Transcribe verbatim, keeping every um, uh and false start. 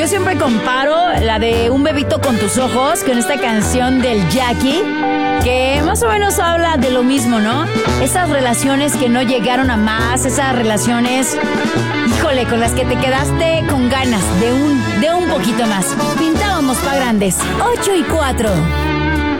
yo siempre comparo la de Un bebito con tus ojos con esta canción del Jackie, que más o menos habla de lo mismo, ¿no? Esas relaciones que no llegaron a más, esas relaciones, híjole, con las que te quedaste con ganas de un, de un poquito más. Pintábamos pa' grandes. ocho y cuatro.